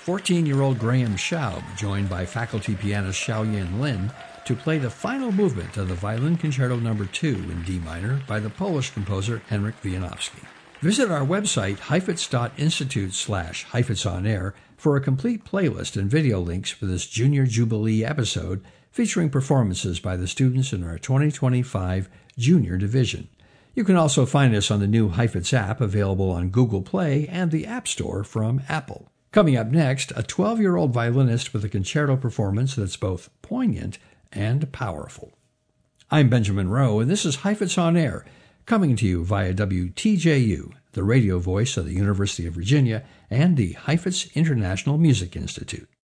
14-year-old Graham Schaub, joined by faculty pianist Xiaoyan Lin, to play the final movement of the Violin Concerto No. 2 in D minor by the Polish composer Henryk Wieniawski. Visit our website, heifetz.institute/HeifetzOnAir, for a complete playlist and video links for this Junior Jubilee episode featuring performances by the students in our 2025 Junior Division. You can also find us on the new Heifetz app available on Google Play and the App Store from Apple. Coming up next, a 12-year-old violinist with a concerto performance that's both poignant and powerful. I'm Benjamin Rowe, and this is Heifetz on Air, coming to you via WTJU, the radio voice of the University of Virginia and the Heifetz International Music Institute.